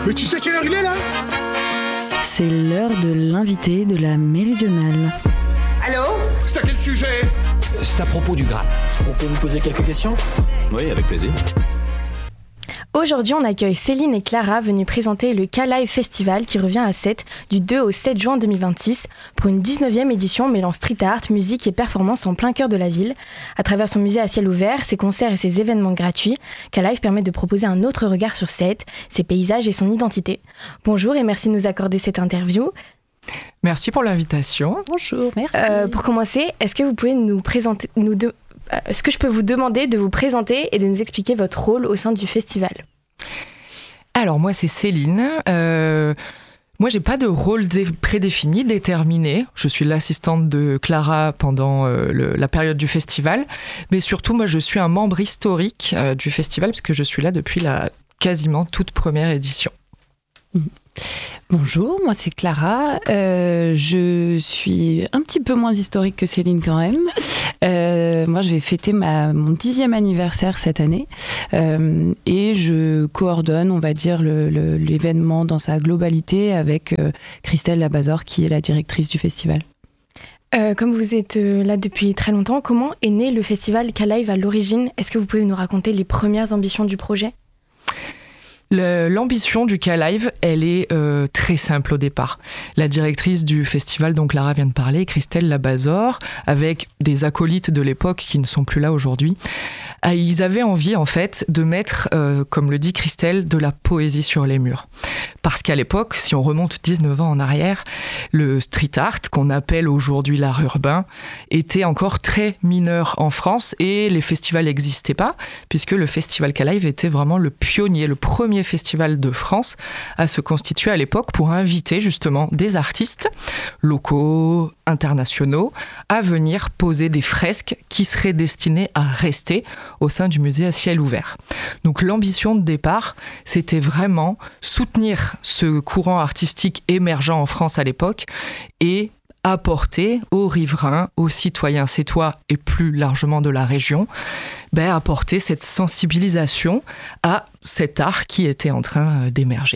Mais tu sais quelle heure il est là? C'est l'heure de l'invité de la Méridionale. Allô? C'est à quel sujet? C'est à propos du Graal. On peut vous poser quelques questions? Oui, avec plaisir. Aujourd'hui, on accueille Céline et Clara venues présenter le K-Live Festival qui revient à Sète du 2 au 7 juin 2026 pour une 19e édition mêlant street art, musique et performance en plein cœur de la ville. À travers son musée à ciel ouvert, ses concerts et ses événements gratuits, K-Live permet de proposer un autre regard sur Sète, ses paysages et son identité. Bonjour et merci de nous accorder cette interview. Merci pour l'invitation. Bonjour, merci. Pour commencer, est-ce que vous pouvez nous présenter, est-ce que je peux vous demander de vous présenter et de nous expliquer votre rôle au sein du festival? Alors moi c'est Céline. Moi j'ai pas de rôle prédéfini, déterminé. Je suis l'assistante de Clara pendant la période du festival. Mais surtout moi je suis un membre historique du festival parce que je suis là depuis la quasiment toute première édition. Bonjour, moi c'est Clara. Je suis un petit peu moins historique que Céline quand même. Moi je vais fêter mon 10e anniversaire cette année et je coordonne, on va dire, l'événement dans sa globalité avec Christelle Labazor qui est la directrice du festival. Comme vous êtes là depuis très longtemps, comment est né le festival K-Live à l'origine? Est-ce que vous pouvez nous raconter les premières ambitions du projet? L'ambition du K-Live, elle est très simple au départ. La directrice du festival dont Clara vient de parler, Christelle Labazor, avec des acolytes de l'époque qui ne sont plus là aujourd'hui, ils avaient envie en fait de mettre, comme le dit Christelle, de la poésie sur les murs. Parce qu'à l'époque, si on remonte 19 ans en arrière, le street art, qu'on appelle aujourd'hui l'art urbain, était encore très mineur en France et les festivals n'existaient pas, puisque le festival K-Live était vraiment le pionnier, le premier festival de France à se constituer à l'époque pour inviter justement des artistes locaux, internationaux, à venir poser des fresques qui seraient destinées à rester au sein du musée à ciel ouvert. Donc l'ambition de départ, c'était vraiment soutenir ce courant artistique émergent en France à l'époque et apporter aux riverains, aux citoyens sétois et plus largement de la région, apporter cette sensibilisation à cet art qui était en train d'émerger.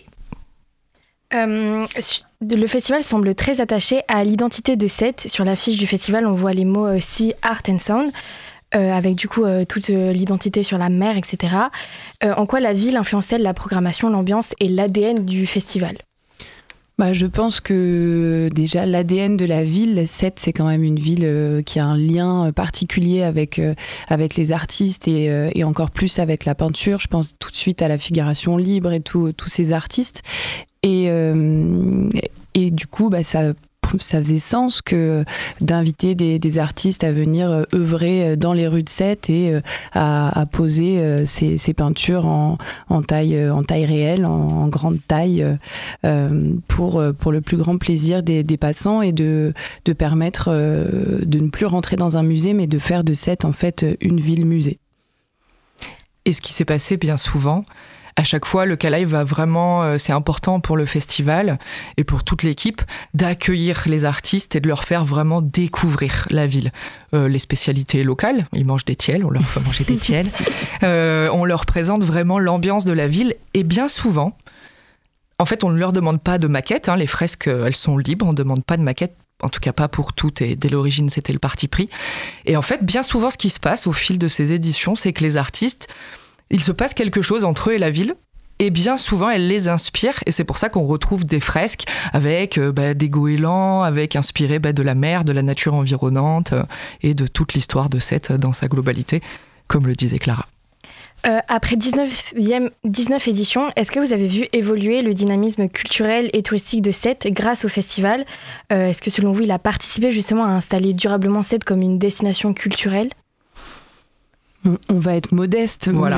Le festival semble très attaché à l'identité de Sète. Sur l'affiche du festival, on voit les mots Sea, Art and Sound, avec du coup toute l'identité sur la mer, etc. En quoi la ville influence-t-elle la programmation, l'ambiance et l'ADN du festival ? Je pense que déjà l'ADN de la ville, Sète, c'est quand même une ville qui a un lien particulier avec les artistes et encore plus avec la peinture. Je pense tout de suite à la figuration libre et tous ces artistes. Et du coup, ça faisait sens d'inviter des artistes à venir œuvrer dans les rues de Sète et à poser ces peintures en taille réelle, en grande taille, pour le plus grand plaisir des passants et de permettre de ne plus rentrer dans un musée, mais de faire de Sète en fait une ville-musée. Et ce qui s'est passé bien souvent, à chaque fois, le K-Live va vraiment, c'est important pour le festival et pour toute l'équipe d'accueillir les artistes et de leur faire vraiment découvrir la ville. Les spécialités locales, ils mangent des tiels, on leur fait manger des tiels. On leur présente vraiment l'ambiance de la ville et bien souvent, en fait, on ne leur demande pas de maquette. Les fresques, elles sont libres, on ne demande pas de maquette. En tout cas pas pour toutes, et dès l'origine c'était le parti pris. Et en fait, bien souvent ce qui se passe au fil de ces éditions, c'est que les artistes, il se passe quelque chose entre eux et la ville, et bien souvent elles les inspirent, et c'est pour ça qu'on retrouve des fresques avec des goélands, avec inspirés de la mer, de la nature environnante, et de toute l'histoire de Sète dans sa globalité, comme le disait Clara. Après 19 éditions, est-ce que vous avez vu évoluer le dynamisme culturel et touristique de Sète grâce au festival ? Est-ce que selon vous, il a participé justement à installer durablement Sète comme une destination culturelle ? On va être modeste, voilà.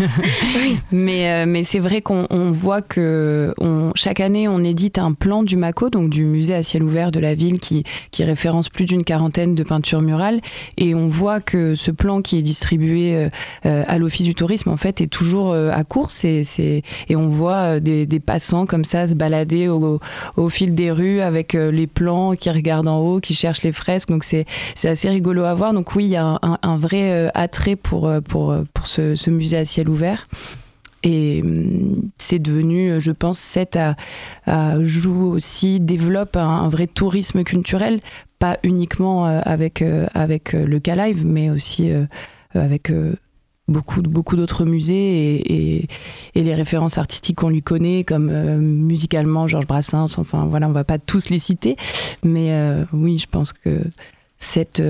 mais c'est vrai qu'on voit que chaque année on édite un plan du MACO, donc du musée à ciel ouvert de la ville qui référence plus d'une quarantaine de peintures murales, et on voit que ce plan qui est distribué à l'Office du tourisme en fait est toujours à course et on voit des passants comme ça se balader au fil des rues avec les plans, qui regardent en haut, qui cherchent les fresques, donc c'est assez rigolo à voir. Donc oui, il y a un vrai attrait pour ce musée à ciel ouvert. Et c'est devenu, je pense, 7 joue aussi, développe un vrai tourisme culturel, pas uniquement avec le K-Live, mais aussi avec beaucoup d'autres musées et les références artistiques qu'on lui connaît, comme musicalement Georges Brassens, enfin voilà, on va pas tous les citer, mais oui, je pense que cette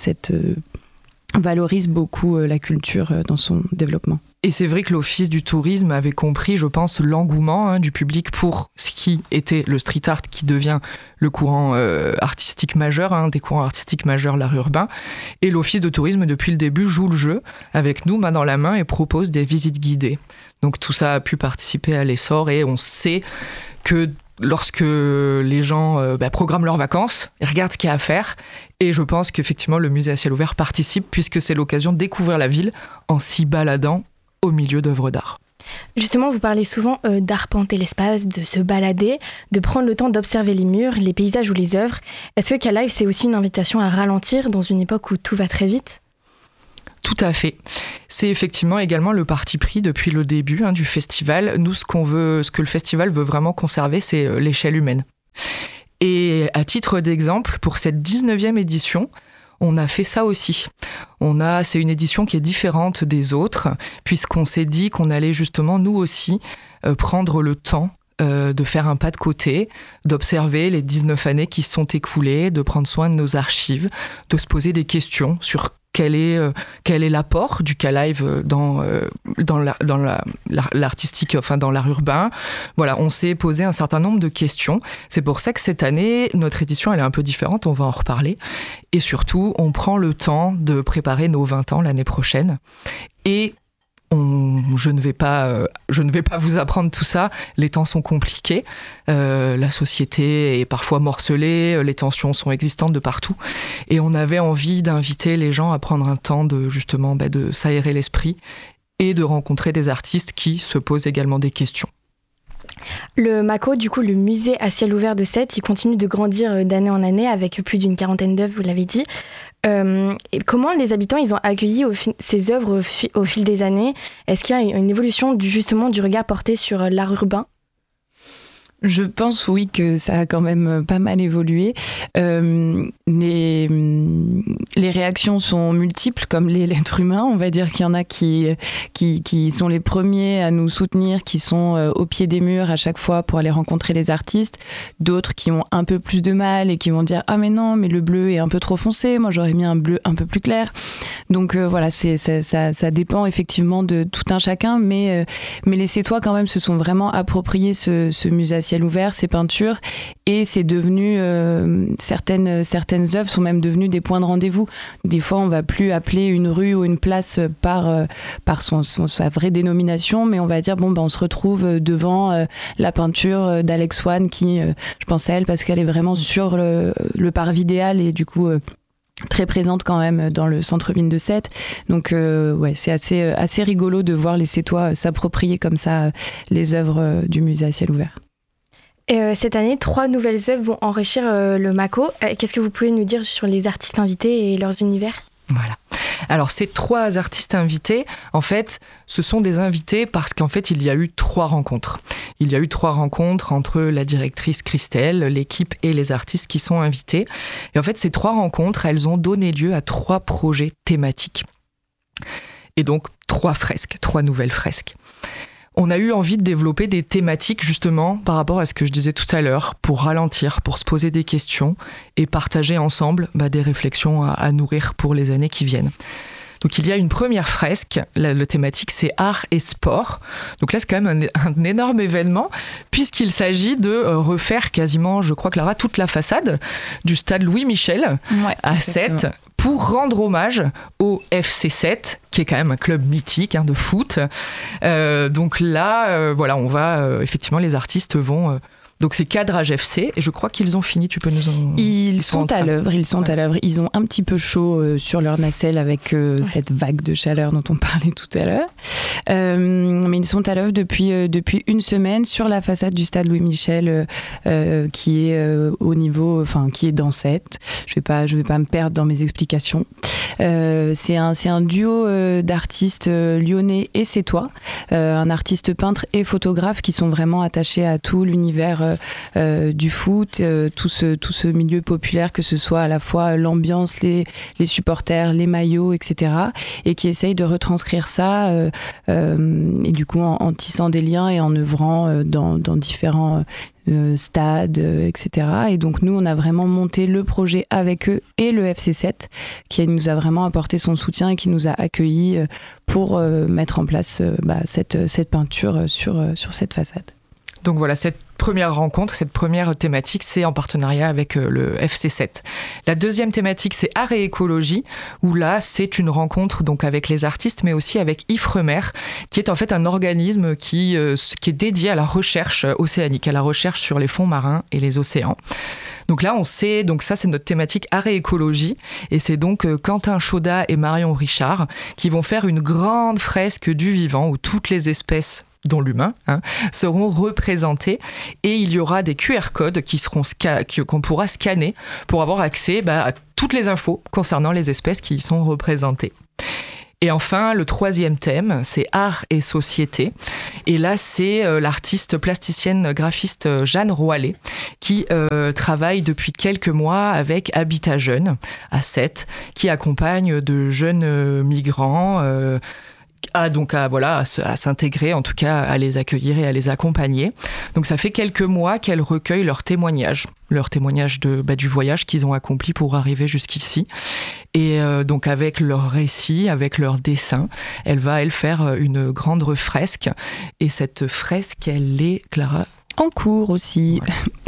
valorise beaucoup la culture dans son développement. Et c'est vrai que l'Office du tourisme avait compris, je pense, l'engouement du public pour ce qui était le street art, qui devient le courant artistique majeur, des courants artistiques majeurs, l'art urbain. Et l'Office de tourisme, depuis le début, joue le jeu avec nous, main dans la main, et propose des visites guidées. Donc tout ça a pu participer à l'essor, et on sait que lorsque les gens programment leurs vacances, ils regardent ce qu'il y a à faire. Et je pense qu'effectivement, le musée à ciel ouvert participe, puisque c'est l'occasion de découvrir la ville en s'y baladant au milieu d'œuvres d'art. Justement, vous parlez souvent d'arpenter l'espace, de se balader, de prendre le temps d'observer les murs, les paysages ou les œuvres. Est-ce que K-Live, c'est aussi une invitation à ralentir dans une époque où tout va très vite ? Tout à fait. C'est effectivement également le parti pris depuis le début du festival. Nous, ce que le festival veut vraiment conserver, c'est l'échelle humaine. Et à titre d'exemple, pour cette 19e édition, on a fait ça aussi. C'est une édition qui est différente des autres, puisqu'on s'est dit qu'on allait justement, nous aussi, prendre le temps de faire un pas de côté, d'observer les 19 années qui se sont écoulées, de prendre soin de nos archives, de se poser des questions sur quel est l'apport du K-Live dans l'artistique, enfin dans l'art urbain. Voilà, on s'est posé un certain nombre de questions. C'est pour ça que cette année, notre édition, elle est un peu différente, on va en reparler. Et surtout, on prend le temps de préparer nos 20 ans l'année prochaine. Et je ne vais pas vous apprendre tout ça. Les temps sont compliqués. La société est parfois morcelée. Les tensions sont existantes de partout. Et on avait envie d'inviter les gens à prendre un temps de s'aérer l'esprit et de rencontrer des artistes qui se posent également des questions. Le MACO, du coup, le musée à ciel ouvert de Sète, il continue de grandir d'année en année avec plus d'une quarantaine d'œuvres, vous l'avez dit. Et comment les habitants ils ont accueilli ces œuvres au fil des années ? Est-ce qu'il y a une évolution du regard porté sur l'art urbain ? Je pense, oui, que ça a quand même pas mal évolué. Les réactions sont multiples, comme l'être humain. On va dire qu'il y en a qui sont les premiers à nous soutenir, qui sont au pied des murs à chaque fois pour aller rencontrer les artistes. D'autres qui ont un peu plus de mal et qui vont dire « Ah mais non, mais le bleu est un peu trop foncé, moi j'aurais mis un bleu un peu plus clair ». Donc voilà, ça dépend effectivement de tout un chacun, mais les Sétois quand même se sont vraiment appropriés ce musée à ciel ouvert, ces peintures, et c'est devenu certaines œuvres sont même devenues des points de rendez-vous. Des fois, on va plus appeler une rue ou une place par sa vraie dénomination, mais on va dire on se retrouve devant la peinture d'Alex Swann qui, je pense à elle parce qu'elle est vraiment sur le parvis idéal et du coup très présente quand même dans le centre-ville de Sète. Donc c'est assez rigolo de voir les Sétois s'approprier comme ça les œuvres du musée à ciel ouvert. Cette année, 3 nouvelles œuvres vont enrichir le MACO. Qu'est-ce que vous pouvez nous dire sur les artistes invités et leurs univers ? Voilà. Alors ces 3 artistes invités, en fait, ce sont des invités parce qu'en fait, il y a eu 3 rencontres. Il y a eu 3 rencontres entre la directrice Christelle, l'équipe et les artistes qui sont invités. Et en fait, ces 3 rencontres, elles ont donné lieu à 3 projets thématiques. Et donc, 3 nouvelles fresques. On a eu envie de développer des thématiques justement par rapport à ce que je disais tout à l'heure, pour ralentir, pour se poser des questions et partager ensemble des réflexions à nourrir pour les années qui viennent. Donc il y a une première fresque, la thématique c'est art et sport. Donc là c'est quand même un énorme événement puisqu'il s'agit de refaire quasiment, je crois Clara, toute la façade du stade Louis Michel à Sète pour rendre hommage au FC Sète, qui est quand même un club mythique de foot. Donc là, on va effectivement, les artistes vont Donc c'est Cadrage FC, et je crois qu'ils ont fini, tu peux nous en... Ils sont à l'œuvre. Ils ont un petit peu chaud sur leur nacelle avec cette vague de chaleur dont on parlait tout à l'heure. Mais ils sont à l'œuvre depuis une semaine sur la façade du stade Louis-Michel qui est au niveau, enfin qui est dans 7. Je vais pas me perdre dans mes explications. C'est un duo d'artistes lyonnais et sétois, un artiste peintre et photographe qui sont vraiment attachés à tout l'univers du foot, tout ce milieu populaire, que ce soit à la fois l'ambiance, les supporters, les maillots, etc. et qui essayent de retranscrire ça et du coup en tissant des liens et en œuvrant dans différents stades, etc. Et donc nous, on a vraiment monté le projet avec eux et le FC7 qui nous a vraiment apporté son soutien et qui nous a accueillis pour mettre en place cette peinture sur cette façade. Donc voilà, cette première rencontre, cette première thématique, c'est en partenariat avec le FC7. La deuxième thématique, c'est art et écologie, où là, c'est une rencontre donc avec les artistes, mais aussi avec Ifremer, qui est en fait un organisme qui est dédié à la recherche océanique, à la recherche sur les fonds marins et les océans. Donc là, on sait, donc ça, c'est notre thématique art et écologie, et c'est donc Quentin Chaudat et Marion Richard qui vont faire une grande fresque du vivant où toutes les espèces dont l'humain, seront représentés, et il y aura des QR codes qu'on pourra scanner pour avoir accès à toutes les infos concernant les espèces qui y sont représentées. Et enfin, le troisième thème, c'est art et société. Et là, c'est l'artiste plasticienne graphiste Jeanne Roalet qui travaille depuis quelques mois avec Habitat Jeune à 7, qui accompagne de jeunes migrants à s'intégrer, en tout cas à les accueillir et à les accompagner. Donc ça fait quelques mois qu'elle recueille leurs témoignages du voyage qu'ils ont accompli pour arriver jusqu'ici. Et donc avec leurs récits, avec leurs dessins, elle va faire une grande fresque. Et cette fresque, elle est, Clara, en cours aussi,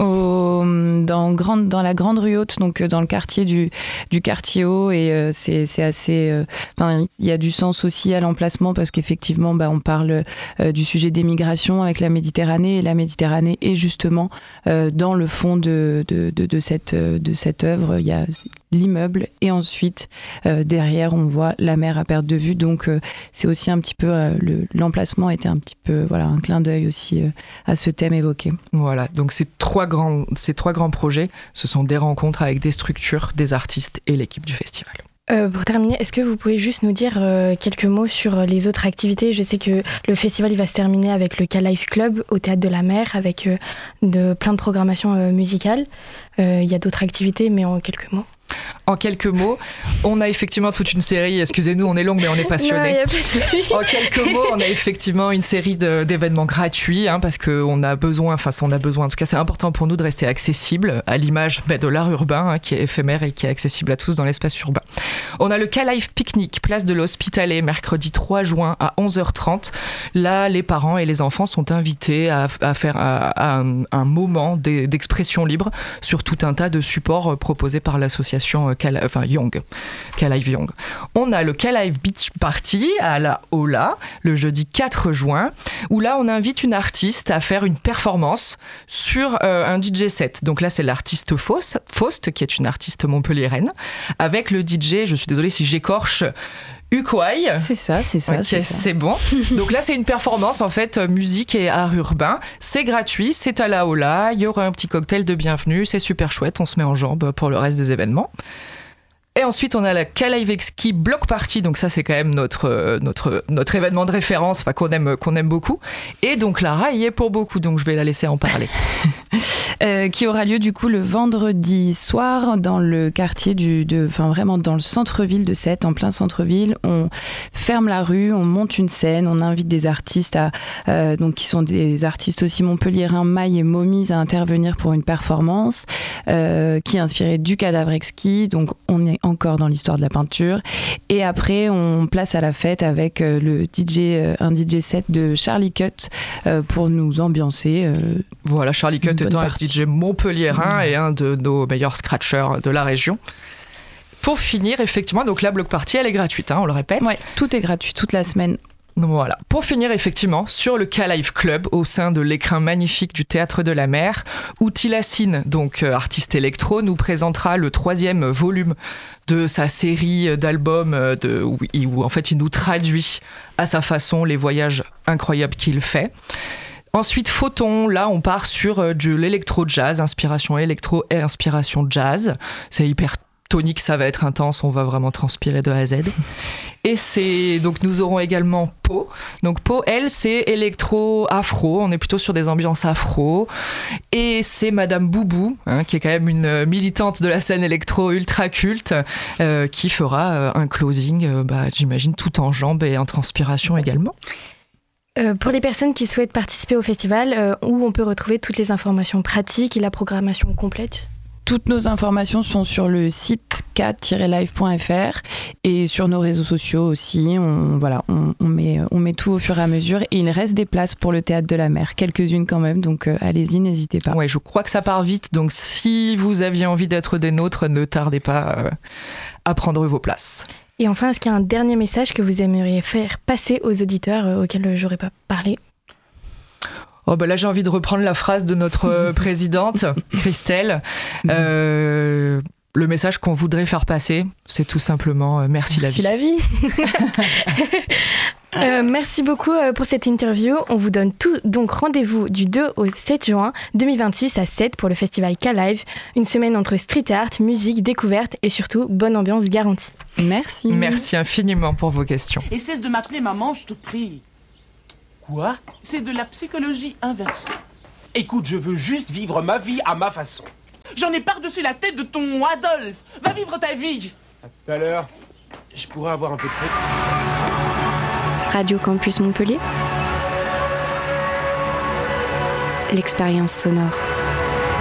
dans la Grande Rue Haute, donc dans le quartier du quartier haut, et c'est assez... il y a du sens aussi à l'emplacement parce qu'effectivement, on parle du sujet des migrations avec la Méditerranée, et la Méditerranée est justement dans le fond de cette œuvre. Il y a l'immeuble et ensuite derrière on voit la mer à perte de vue, donc c'est aussi un petit peu l'emplacement était un petit peu un clin d'œil aussi à ce thème évoqué. Voilà, donc ces trois grands projets, ce sont des rencontres avec des structures, des artistes et l'équipe du festival. Pour terminer, est-ce que vous pouvez juste nous dire quelques mots sur les autres activités ? Je sais que le festival il va se terminer avec le K-Live Club au Théâtre de la Mer avec plein de programmations musicales. Il y a d'autres activités, mais en quelques mots. En quelques mots, on a effectivement toute une série, excusez-nous, on est longue mais on est passionnés. Non, y a pas de souci. En quelques mots, on a effectivement une série d'événements gratuits parce qu'on a besoin, en tout cas c'est important pour nous de rester accessible à l'image de l'art urbain qui est éphémère et qui est accessible à tous dans l'espace urbain. On a le K-Live Picnic, place de l'Hospitalet, mercredi 3 juin à 11h30. Là, les parents et les enfants sont invités à faire un moment d'expression libre sur tout un tas de supports proposés par l'association K-Live Young. On a le K-Live Beach Party à la Ola le jeudi 4 juin où là on invite une artiste à faire une performance sur un DJ set. Donc là c'est l'artiste Faust qui est une artiste montpelliéraine avec le DJ, je suis désolée si j'écorche, Ukwai. C'est ça. C'est bon. Donc là, c'est une performance, en fait, musique et art urbain. C'est gratuit, c'est à la Ola. Il y aura un petit cocktail de bienvenue. C'est super chouette. On se met en jambes pour le reste des événements. Et ensuite, on a la K-Live Exki Block Party. Donc ça, c'est quand même notre événement de référence, qu'on aime beaucoup. Et donc Lara y est pour beaucoup. Donc je vais la laisser en parler. Qui aura lieu du coup le vendredi soir dans le quartier vraiment dans le centre-ville de Sète, en plein centre-ville. On ferme la rue, on monte une scène, on invite des artistes qui sont des artistes aussi montpelliérains, Maï et Momise, à intervenir pour une performance qui est inspirée du Cadavre Exquis. Donc on est encore dans l'histoire de la peinture. Et après, on place à la fête avec un DJ set de Charlie Cut pour nous ambiancer. Voilà, Charlie Cut étant un DJ montpelliérain et un de nos meilleurs scratchers de la région. Pour finir, effectivement, donc la block party, elle est gratuite, on le répète. Ouais, tout est gratuit toute la semaine. Voilà. Pour finir, effectivement, sur le K-Live Club, au sein de l'écrin magnifique du Théâtre de la Mer, où Tilassine, donc artiste électro, nous présentera le 3e volume de sa série d'albums où en fait il nous traduit à sa façon les voyages incroyables qu'il fait. Ensuite, Photon, là on part sur de l'électro-jazz, inspiration électro et inspiration jazz. C'est hyper tonique, ça va être intense, on va vraiment transpirer de A à Z. Et donc nous aurons également Po. Donc Po, elle, c'est électro-afro, on est plutôt sur des ambiances afro. Et c'est Madame Boubou, qui est quand même une militante de la scène électro ultra culte, qui fera un closing, j'imagine, tout en jambes et en transpiration également. Pour les personnes qui souhaitent participer au festival, où on peut retrouver toutes les informations pratiques et la programmation complète ? Toutes nos informations sont sur le site k-live.fr et sur nos réseaux sociaux aussi. On met tout au fur et à mesure. Et il reste des places pour le Théâtre de la Mer, quelques-unes quand même. Donc allez-y, n'hésitez pas. Ouais, je crois que ça part vite. Donc si vous aviez envie d'être des nôtres, ne tardez pas à prendre vos places. Et enfin, est-ce qu'il y a un dernier message que vous aimeriez faire passer aux auditeurs auxquels j'aurais pas parlé ? Là, j'ai envie de reprendre la phrase de notre présidente, Christelle. Le message qu'on voudrait faire passer, c'est tout simplement merci la vie. Merci la vie. Merci beaucoup pour cette interview. On vous donne donc rendez-vous du 2 au 7 juin 2026 à 7 pour le festival K-Live. Une semaine entre street art, musique, découverte et surtout bonne ambiance garantie. Merci. Merci infiniment pour vos questions. Et cesse de m'appeler maman, je te prie. Quoi ? C'est de la psychologie inversée. Écoute, je veux juste vivre ma vie à ma façon. J'en ai par-dessus la tête de ton Adolphe. Va vivre ta vie. À tout à l'heure. Je pourrais avoir un peu de fric. Radio Campus Montpellier. L'expérience sonore.